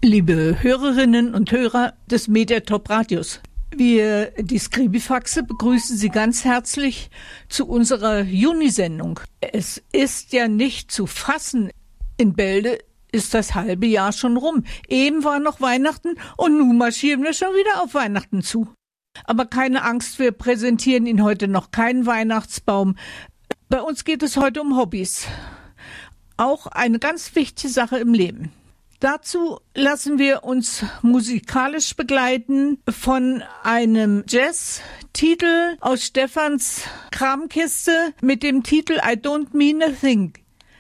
Liebe Hörerinnen und Hörer des Mediatop Radios, wir, die Skribifaxe, begrüßen Sie ganz herzlich zu unserer Juni-Sendung. Es ist ja nicht zu fassen, in Bälde ist das halbe Jahr schon rum. Eben war noch Weihnachten und nun marschieren wir schon wieder auf Weihnachten zu. Aber keine Angst, wir präsentieren Ihnen heute noch keinen Weihnachtsbaum. Bei uns geht es heute um Hobbys. Auch eine ganz wichtige Sache im Leben. Dazu lassen wir uns musikalisch begleiten von einem Jazz-Titel aus Stephans Kramkiste mit dem Titel I Don't Mean a Thing.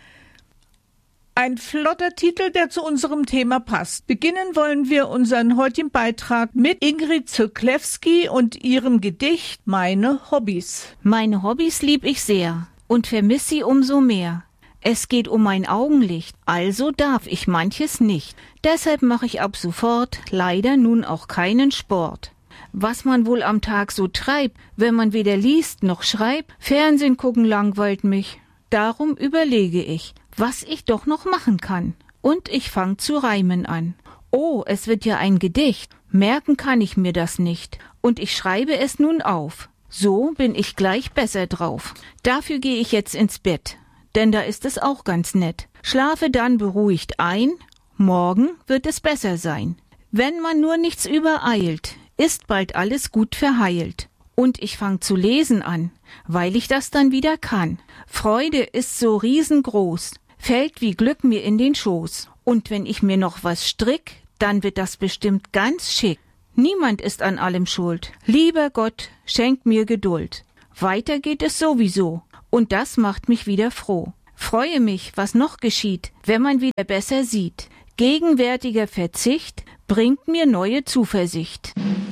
Ein flotter Titel, der zu unserem Thema passt. Beginnen wollen wir unseren heutigen Beitrag mit Ingrid Zyklewski und ihrem Gedicht Meine Hobbys. Meine Hobbys lieb ich sehr und vermiss sie umso mehr. Es geht um mein Augenlicht, also darf ich manches nicht. Deshalb mache ich ab sofort leider nun auch keinen Sport. Was man wohl am Tag so treibt, wenn man weder liest noch schreibt, Fernsehen gucken langweilt mich. Darum überlege ich, was ich doch noch machen kann. Und ich fang zu reimen an. Oh, es wird ja ein Gedicht. Merken kann ich mir das nicht. Und ich schreibe es nun auf. So bin ich gleich besser drauf. Dafür gehe ich jetzt ins Bett. Denn da ist es auch ganz nett. Schlafe dann beruhigt ein, morgen wird es besser sein. Wenn man nur nichts übereilt, ist bald alles gut verheilt. Und ich fang zu lesen an, weil ich das dann wieder kann. Freude ist so riesengroß, fällt wie Glück mir in den Schoß. Und wenn ich mir noch was strick, dann wird das bestimmt ganz schick. Niemand ist an allem schuld. Lieber Gott, schenk mir Geduld. Weiter geht es sowieso. Und das macht mich wieder froh. Freue mich, was noch geschieht, wenn man wieder besser sieht. Gegenwärtiger Verzicht bringt mir neue Zuversicht.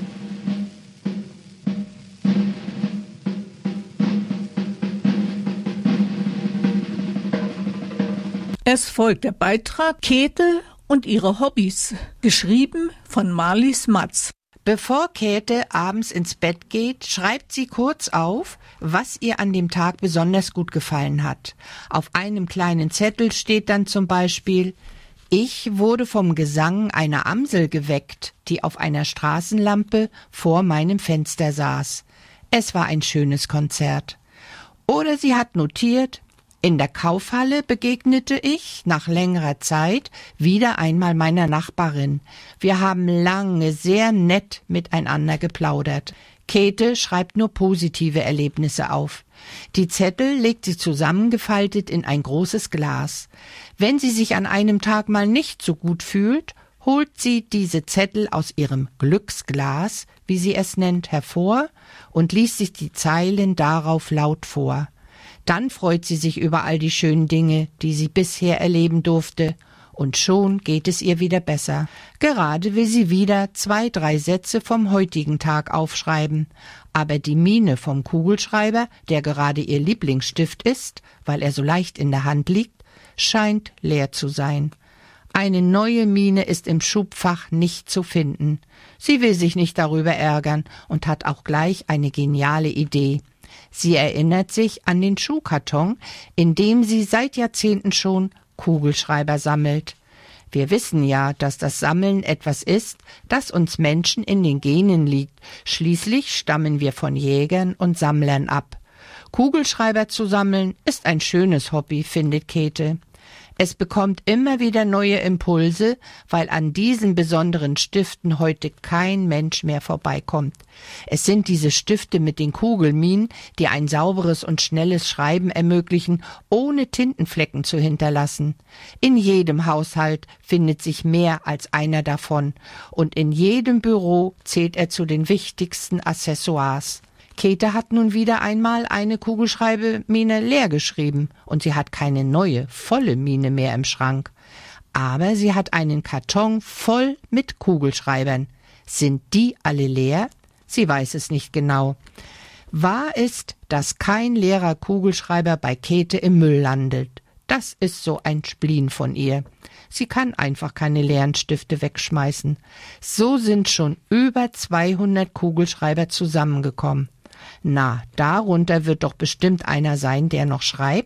Es folgt der Beitrag Käthe und ihre Hobbys, geschrieben von Marlies Matz. Bevor Käthe abends ins Bett geht, schreibt sie kurz auf, was ihr an dem Tag besonders gut gefallen hat. Auf einem kleinen Zettel steht dann zum Beispiel: Ich wurde vom Gesang einer Amsel geweckt, die auf einer Straßenlampe vor meinem Fenster saß. Es war ein schönes Konzert. Oder sie hat notiert: In der Kaufhalle begegnete ich nach längerer Zeit wieder einmal meiner Nachbarin. Wir haben lange sehr nett miteinander geplaudert. Käthe schreibt nur positive Erlebnisse auf. Die Zettel legt sie zusammengefaltet in ein großes Glas. Wenn sie sich an einem Tag mal nicht so gut fühlt, holt sie diese Zettel aus ihrem Glücksglas, wie sie es nennt, hervor und liest sich die Zeilen darauf laut vor. Dann freut sie sich über all die schönen Dinge, die sie bisher erleben durfte, und schon geht es ihr wieder besser. Gerade will sie wieder 2, 3 Sätze vom heutigen Tag aufschreiben, aber die Mine vom Kugelschreiber, der gerade ihr Lieblingsstift ist, weil er so leicht in der Hand liegt, scheint leer zu sein. Eine neue Mine ist im Schubfach nicht zu finden. Sie will sich nicht darüber ärgern und hat auch gleich eine geniale Idee. Sie erinnert sich an den Schuhkarton, in dem sie seit Jahrzehnten schon Kugelschreiber sammelt. Wir wissen ja, dass das Sammeln etwas ist, das uns Menschen in den Genen liegt. Schließlich stammen wir von Jägern und Sammlern ab. Kugelschreiber zu sammeln ist ein schönes Hobby, findet Käthe. Es bekommt immer wieder neue Impulse, weil an diesen besonderen Stiften heute kein Mensch mehr vorbeikommt. Es sind diese Stifte mit den Kugelminen, die ein sauberes und schnelles Schreiben ermöglichen, ohne Tintenflecken zu hinterlassen. In jedem Haushalt findet sich mehr als einer davon, und in jedem Büro zählt er zu den wichtigsten Accessoires. Käthe hat nun wieder einmal eine Kugelschreibmine leer geschrieben und sie hat keine neue, volle Mine mehr im Schrank. Aber sie hat einen Karton voll mit Kugelschreibern. Sind die alle leer? Sie weiß es nicht genau. Wahr ist, dass kein leerer Kugelschreiber bei Käthe im Müll landet. Das ist so ein Spleen von ihr. Sie kann einfach keine leeren Stifte wegschmeißen. So sind schon über 200 Kugelschreiber zusammengekommen. Na, darunter wird doch bestimmt einer sein, der noch schreibt.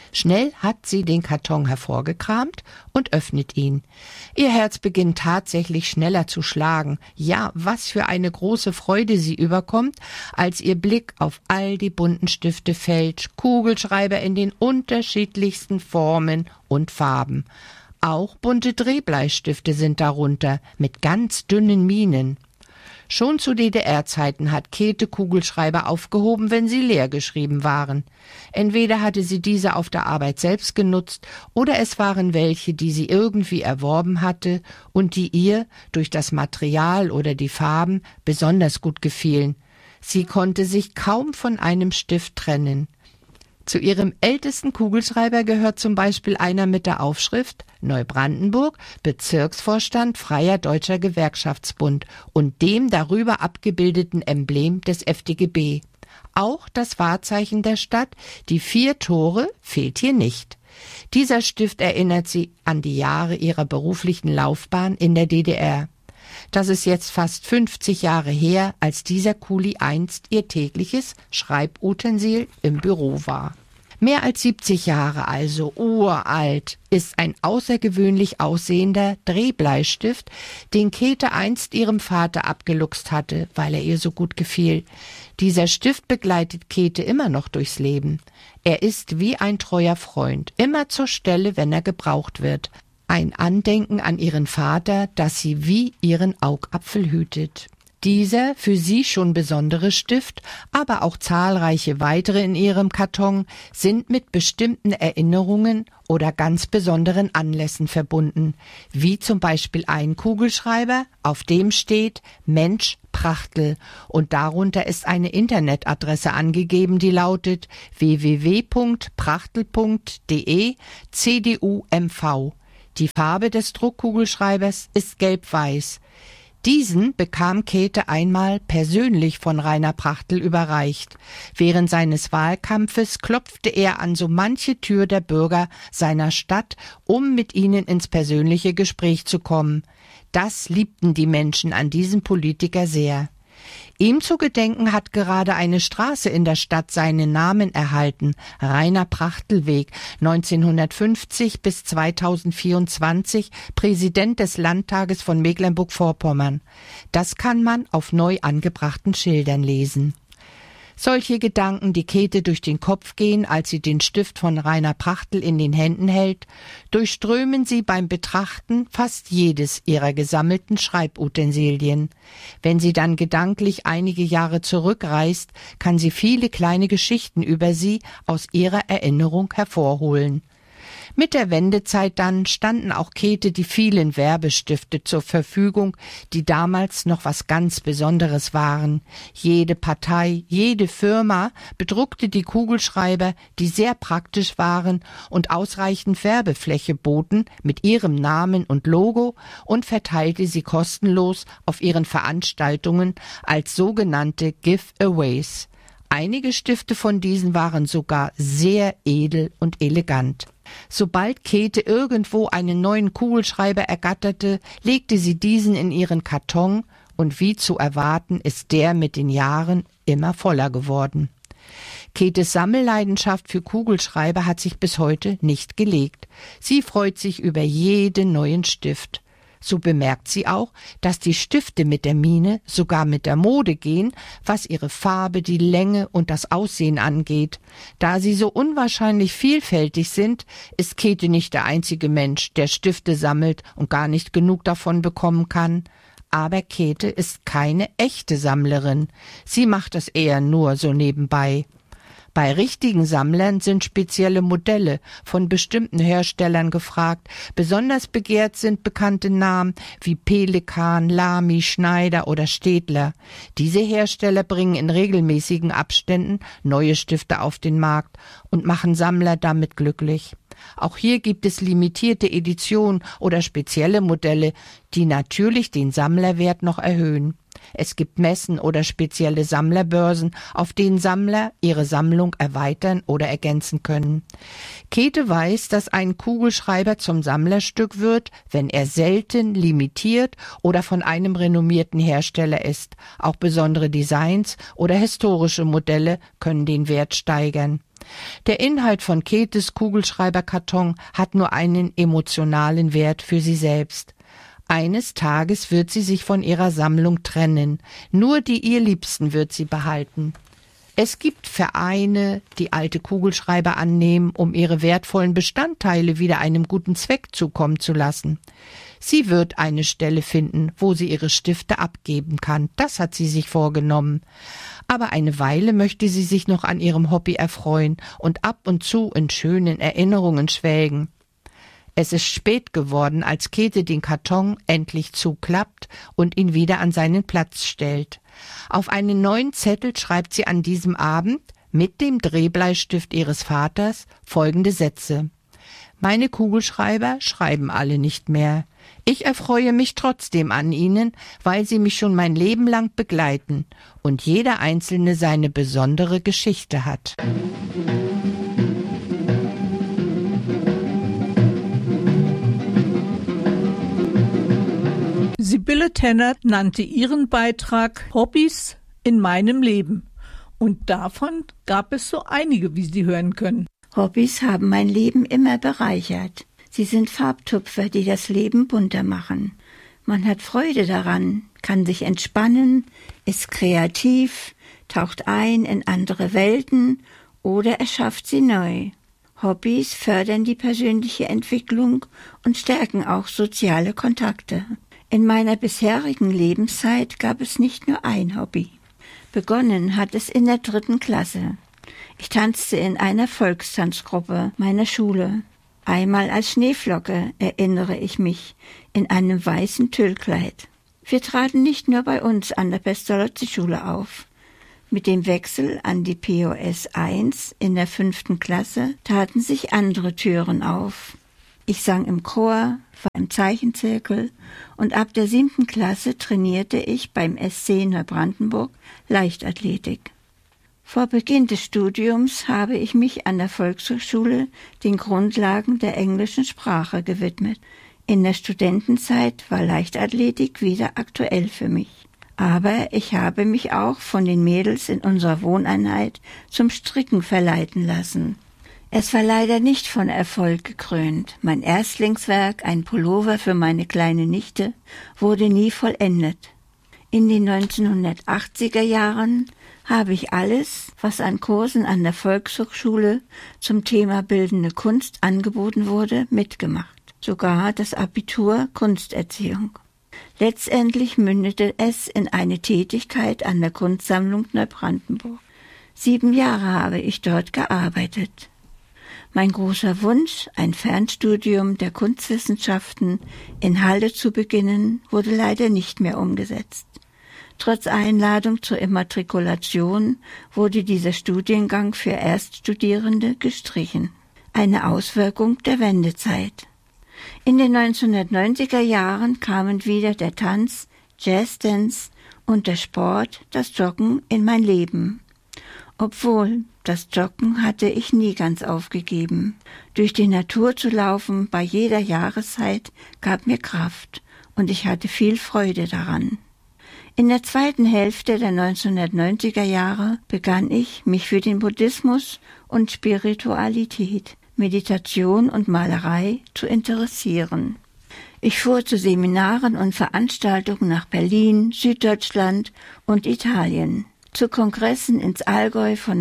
Schnell hat sie den Karton hervorgekramt und öffnet ihn. Ihr Herz beginnt tatsächlich schneller zu schlagen. Ja, was für eine große Freude sie überkommt, als ihr Blick auf all die bunten Stifte fällt, Kugelschreiber in den unterschiedlichsten Formen und Farben. Auch bunte Drehbleistifte sind darunter, mit ganz dünnen Minen. Schon zu DDR-Zeiten hat Käthe Kugelschreiber aufgehoben, wenn sie leer geschrieben waren. Entweder hatte sie diese auf der Arbeit selbst genutzt oder es waren welche, die sie irgendwie erworben hatte und die ihr durch das Material oder die Farben besonders gut gefielen. Sie konnte sich kaum von einem Stift trennen. Zu ihrem ältesten Kugelschreiber gehört zum Beispiel einer mit der Aufschrift Neubrandenburg, Bezirksvorstand Freier Deutscher Gewerkschaftsbund und dem darüber abgebildeten Emblem des FDGB. Auch das Wahrzeichen der Stadt, die 4 Tore, fehlt hier nicht. Dieser Stift erinnert sie an die Jahre ihrer beruflichen Laufbahn in der DDR. Das ist jetzt fast 50 Jahre her, als dieser Kuli einst ihr tägliches Schreibutensil im Büro war. Mehr als 70 Jahre, also uralt, ist ein außergewöhnlich aussehender Drehbleistift, den Käthe einst ihrem Vater abgeluchst hatte, weil er ihr so gut gefiel. Dieser Stift begleitet Käthe immer noch durchs Leben. Er ist wie ein treuer Freund, immer zur Stelle, wenn er gebraucht wird. Ein Andenken an ihren Vater, das sie wie ihren Augapfel hütet. Dieser für sie schon besondere Stift, aber auch zahlreiche weitere in ihrem Karton sind mit bestimmten Erinnerungen oder ganz besonderen Anlässen verbunden, wie zum Beispiel ein Kugelschreiber, auf dem steht Mensch Prachtl und darunter ist eine Internetadresse angegeben, die lautet www.prachtl.de CDU-MV. Die Farbe des Druckkugelschreibers ist gelb-weiß. Diesen bekam Käthe einmal persönlich von Rainer Prachtl überreicht. Während seines Wahlkampfes klopfte er an so manche Tür der Bürger seiner Stadt, um mit ihnen ins persönliche Gespräch zu kommen. Das liebten die Menschen an diesem Politiker sehr. Ihm zu gedenken hat gerade eine Straße in der Stadt seinen Namen erhalten, Rainer-Prachtl-Weg, 1950 bis 2024 Präsident des Landtages von Mecklenburg-Vorpommern. Das kann man auf neu angebrachten Schildern lesen. Solche Gedanken, die Käthe durch den Kopf gehen, als sie den Stift von Rainer Prachtl in den Händen hält, durchströmen sie beim Betrachten fast jedes ihrer gesammelten Schreibutensilien. Wenn sie dann gedanklich einige Jahre zurückreist, kann sie viele kleine Geschichten über sie aus ihrer Erinnerung hervorholen. Mit der Wendezeit dann standen auch Käthe die vielen Werbestifte zur Verfügung, die damals noch was ganz Besonderes waren. Jede Partei, jede Firma bedruckte die Kugelschreiber, die sehr praktisch waren und ausreichend Werbefläche boten mit ihrem Namen und Logo und verteilte sie kostenlos auf ihren Veranstaltungen als sogenannte Giveaways. Einige Stifte von diesen waren sogar sehr edel und elegant. Sobald Käthe irgendwo einen neuen Kugelschreiber ergatterte, legte sie diesen in ihren Karton und wie zu erwarten ist der mit den Jahren immer voller geworden. Käthes Sammelleidenschaft für Kugelschreiber hat sich bis heute nicht gelegt. Sie freut sich über jeden neuen Stift. So bemerkt sie auch, dass die Stifte mit der Mine sogar mit der Mode gehen, was ihre Farbe, die Länge und das Aussehen angeht. Da sie so unwahrscheinlich vielfältig sind, ist Käthe nicht der einzige Mensch, der Stifte sammelt und gar nicht genug davon bekommen kann. Aber Käthe ist keine echte Sammlerin. Sie macht das eher nur so nebenbei. Bei richtigen Sammlern sind spezielle Modelle von bestimmten Herstellern gefragt. Besonders begehrt sind bekannte Namen wie Pelikan, Lamy, Schneider oder Staedtler. Diese Hersteller bringen in regelmäßigen Abständen neue Stifte auf den Markt und machen Sammler damit glücklich. Auch hier gibt es limitierte Editionen oder spezielle Modelle, die natürlich den Sammlerwert noch erhöhen. Es gibt Messen oder spezielle Sammlerbörsen, auf denen Sammler ihre Sammlung erweitern oder ergänzen können. Käthe weiß, dass ein Kugelschreiber zum Sammlerstück wird, wenn er selten, limitiert oder von einem renommierten Hersteller ist. Auch besondere Designs oder historische Modelle können den Wert steigern. Der Inhalt von Käthes Kugelschreiberkarton hat nur einen emotionalen Wert für sie selbst. Eines Tages wird sie sich von ihrer Sammlung trennen. Nur die ihr Liebsten wird sie behalten. Es gibt Vereine, die alte Kugelschreiber annehmen, um ihre wertvollen Bestandteile wieder einem guten Zweck zukommen zu lassen. Sie wird eine Stelle finden, wo sie ihre Stifte abgeben kann. Das hat sie sich vorgenommen. Aber eine Weile möchte sie sich noch an ihrem Hobby erfreuen und ab und zu in schönen Erinnerungen schwelgen. Es ist spät geworden, als Käthe den Karton endlich zuklappt und ihn wieder an seinen Platz stellt. Auf einen neuen Zettel schreibt sie an diesem Abend mit dem Drehbleistift ihres Vaters folgende Sätze. Meine Kugelschreiber schreiben alle nicht mehr. Ich erfreue mich trotzdem an ihnen, weil sie mich schon mein Leben lang begleiten und jeder einzelne seine besondere Geschichte hat. Sibylle Tennert nannte ihren Beitrag Hobbys in meinem Leben. Und davon gab es so einige, wie Sie hören können. Hobbys haben mein Leben immer bereichert. Sie sind Farbtupfer, die das Leben bunter machen. Man hat Freude daran, kann sich entspannen, ist kreativ, taucht ein in andere Welten oder erschafft sie neu. Hobbys fördern die persönliche Entwicklung und stärken auch soziale Kontakte. In meiner bisherigen Lebenszeit gab es nicht nur ein Hobby. Begonnen hat es in der 3. Klasse. Ich tanzte in einer Volkstanzgruppe meiner Schule. Einmal als Schneeflocke, erinnere ich mich, in einem weißen Tüllkleid. Wir traten nicht nur bei uns an der Pestalozzi-Schule auf. Mit dem Wechsel an die POS 1 in der 5. Klasse taten sich andere Türen auf. Ich sang im Chor, war im Zeichenzirkel und ab der 7. Klasse trainierte ich beim SC Neubrandenburg Leichtathletik. Vor Beginn des Studiums habe ich mich an der Volkshochschule den Grundlagen der englischen Sprache gewidmet. In der Studentenzeit war Leichtathletik wieder aktuell für mich. Aber ich habe mich auch von den Mädels in unserer Wohneinheit zum Stricken verleiten lassen. Es war leider nicht von Erfolg gekrönt. Mein Erstlingswerk, ein Pullover für meine kleine Nichte, wurde nie vollendet. In den 1980er Jahren habe ich alles, was an Kursen an der Volkshochschule zum Thema Bildende Kunst angeboten wurde, mitgemacht. Sogar das Abitur Kunsterziehung. Letztendlich mündete es in eine Tätigkeit an der Kunstsammlung Neubrandenburg. 7 Jahre habe ich dort gearbeitet. Mein großer Wunsch, ein Fernstudium der Kunstwissenschaften in Halle zu beginnen, wurde leider nicht mehr umgesetzt. Trotz Einladung zur Immatrikulation wurde dieser Studiengang für Erststudierende gestrichen. Eine Auswirkung der Wendezeit. In den 1990er Jahren kamen wieder der Tanz, Jazzdance und der Sport, das Joggen in mein Leben. Obwohl, das Joggen hatte ich nie ganz aufgegeben. Durch die Natur zu laufen bei jeder Jahreszeit gab mir Kraft und ich hatte viel Freude daran. In der zweiten Hälfte der 1990er Jahre begann ich, mich für den Buddhismus und Spiritualität, Meditation und Malerei zu interessieren. Ich fuhr zu Seminaren und Veranstaltungen nach Berlin, Süddeutschland und Italien, zu Kongressen ins Allgäu von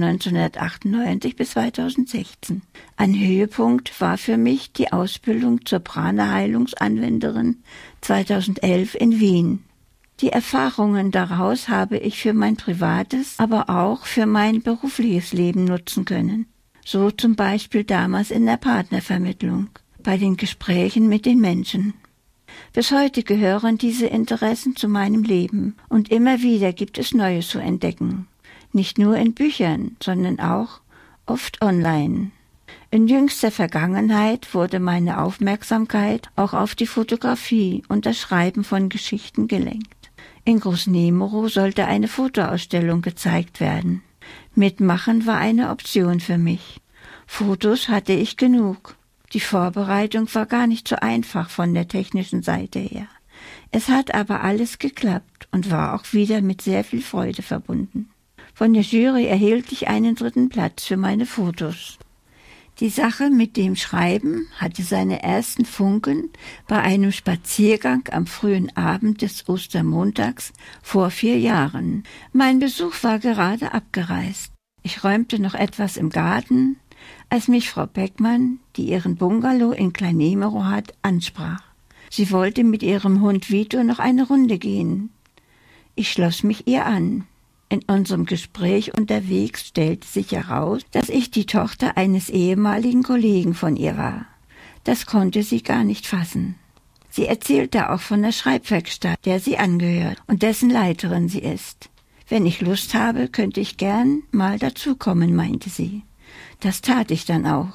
1998 bis 2016. Ein Höhepunkt war für mich die Ausbildung zur Prana-Heilungsanwenderin 2011 in Wien. Die Erfahrungen daraus habe ich für mein privates, aber auch für mein berufliches Leben nutzen können. So zum Beispiel damals in der Partnervermittlung, bei den Gesprächen mit den Menschen. Bis heute gehören diese Interessen zu meinem Leben und immer wieder gibt es Neues zu entdecken. Nicht nur in Büchern, sondern auch oft online. In jüngster Vergangenheit wurde meine Aufmerksamkeit auch auf die Fotografie und das Schreiben von Geschichten gelenkt. In Groß-Nemero sollte eine Fotoausstellung gezeigt werden. Mitmachen war eine Option für mich. Fotos hatte ich genug. Die Vorbereitung war gar nicht so einfach von der technischen Seite her. Es hat aber alles geklappt und war auch wieder mit sehr viel Freude verbunden. Von der Jury erhielt ich einen 3. Platz für meine Fotos. Die Sache mit dem Schreiben hatte seine ersten Funken bei einem Spaziergang am frühen Abend des Ostermontags vor 4 Jahren. Mein Besuch war gerade abgereist. Ich räumte noch etwas im Garten, als mich Frau Beckmann, die ihren Bungalow in Klein-Nemero hat, ansprach. Sie wollte mit ihrem Hund Vito noch eine Runde gehen. Ich schloss mich ihr an. In unserem Gespräch unterwegs stellte sich heraus, dass ich die Tochter eines ehemaligen Kollegen von ihr war. Das konnte sie gar nicht fassen. Sie erzählte auch von der Schreibwerkstatt, der sie angehört und dessen Leiterin sie ist. Wenn ich Lust habe, könnte ich gern mal dazukommen, meinte sie. Das tat ich dann auch.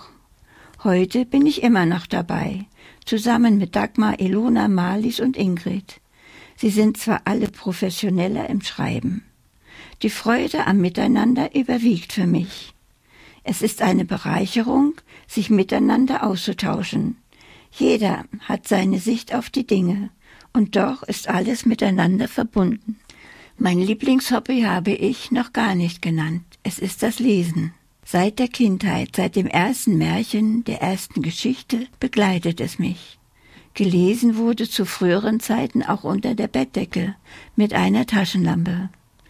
Heute bin ich immer noch dabei, zusammen mit Dagmar, Ilona, Marlies und Ingrid. Sie sind zwar alle professioneller im Schreiben. Die Freude am Miteinander überwiegt für mich. Es ist eine Bereicherung, sich miteinander auszutauschen. Jeder hat seine Sicht auf die Dinge, und doch ist alles miteinander verbunden. Mein Lieblingshobby habe ich noch gar nicht genannt. Es ist das Lesen. Seit der Kindheit, seit dem ersten Märchen, der ersten Geschichte, begleitet es mich. Gelesen wurde zu früheren Zeiten auch unter der Bettdecke mit einer Taschenlampe.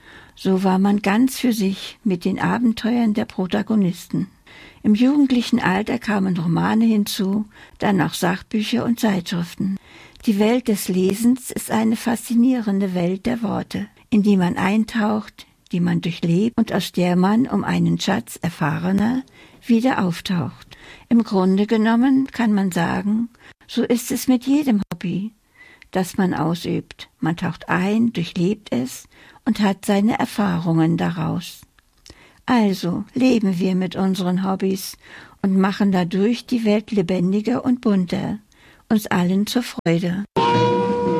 So war man ganz für sich mit den Abenteuern der Protagonisten. Im jugendlichen Alter kamen Romane hinzu, dann auch Sachbücher und Zeitschriften. Die Welt des Lesens ist eine faszinierende Welt der Worte, in die man eintaucht, die man durchlebt und aus der man um einen Schatz erfahrener wieder auftaucht. Im Grunde genommen kann man sagen, so ist es mit jedem Hobby, das man ausübt. Man taucht ein, durchlebt es und hat seine Erfahrungen daraus. Also leben wir mit unseren Hobbys und machen dadurch die Welt lebendiger und bunter, uns allen zur Freude.